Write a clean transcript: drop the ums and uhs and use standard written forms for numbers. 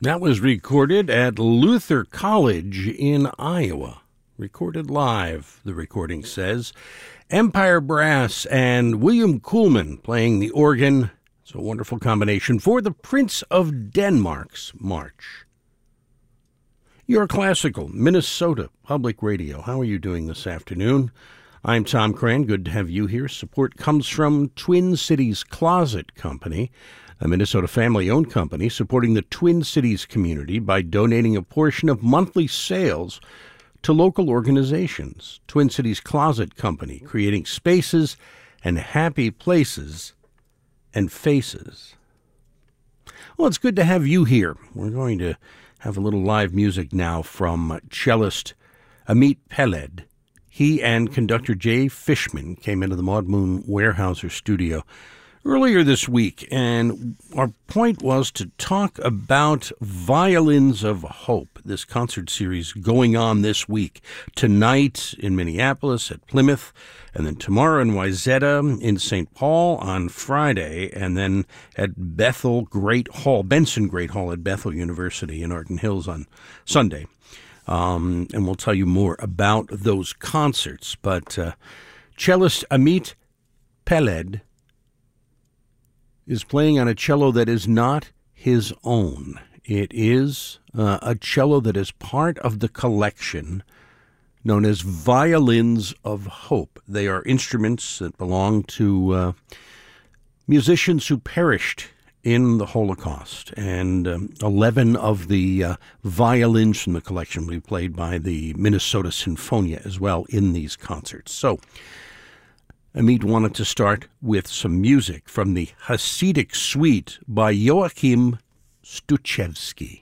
That was recorded at Luther College in Iowa. Recorded live, the recording says. Empire Brass and William Kuhlman playing the organ. It's a wonderful combination for the Prince of Denmark's March. Your classical Minnesota Public Radio. How are you doing this afternoon? I'm Tom Cran. Good to have you here. Support comes from Twin Cities Closet Company, a Minnesota family-owned company supporting the Twin Cities community by donating a portion of monthly sales to local organizations. Twin Cities Closet Company, creating spaces and happy places and faces. Well, it's good to have you here. We're going to have a little live music now from cellist Amit Peled. He and conductor Jay Fishman came into the Maud Moon Weyerhaeuser studio earlier this week, and our point was to talk about Violins of Hope, this concert series going on this week. Tonight in Minneapolis at Plymouth, and then tomorrow in Wayzata, in St. Paul on Friday, and then at Bethel Great Hall, Benson Great Hall at Bethel University in Arden Hills on Sunday. And we'll tell you more about those concerts. But cellist Amit Peled is playing on a cello that is not his own. It is a cello that is part of the collection known as Violins of Hope. They are instruments that belong to musicians who perished in the Holocaust, and 11 of the violins from the collection will be played by the Minnesota Sinfonia as well in these concerts. So Amit wanted to start with some music from the Hasidic Suite by Joachim Stuchevsky.